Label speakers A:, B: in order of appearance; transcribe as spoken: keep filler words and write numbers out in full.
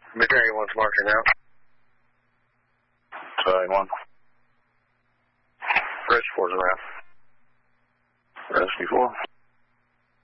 A: Battalion one's marching out.
B: Battalion one.
A: Rescue four's around.
B: Rescue four.